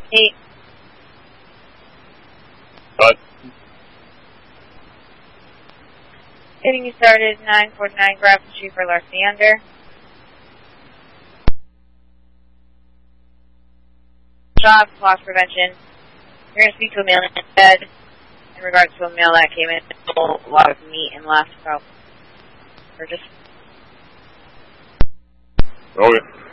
8. Cut. Getting you started, 949 Grafton Street for Larceny Under. Shock, loss prevention. You're going to speak to a male instead in regards to a male that came in and stole a lot of meat and left. So, or just... Okay.